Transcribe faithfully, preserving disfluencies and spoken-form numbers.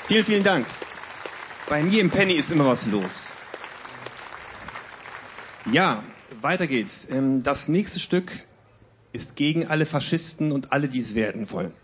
Vielen, vielen Dank. Bei mir im Penny ist immer was los. Ja, weiter geht's. Das nächste Stück ist gegen alle Faschisten und alle, die es werden wollen.